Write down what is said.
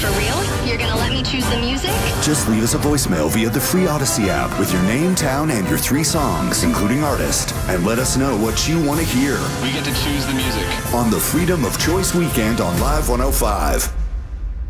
For real? You're gonna let me choose the music? Just leave us a voicemail via the free Odyssey app with your name, town, and your 3 songs, including artist, and let us know what you want to hear. We get to choose the music. On the Freedom of Choice Weekend on Live 105.